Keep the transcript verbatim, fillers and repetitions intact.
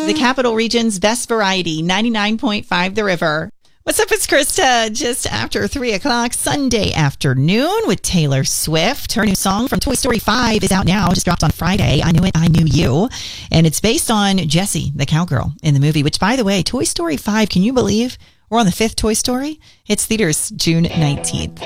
The Capital Region's best variety, ninety-nine point five The River. What's up? It's Krista. Just after three o'clock Sunday afternoon with Taylor Swift. Her new song from Toy Story five is out now. Just dropped on Friday. I Knew It, I Knew You. And it's based on Jessie, the cowgirl in the movie, which, by the way, Toy Story five, can you believe we're on the fifth Toy Story? It's theaters June nineteenth.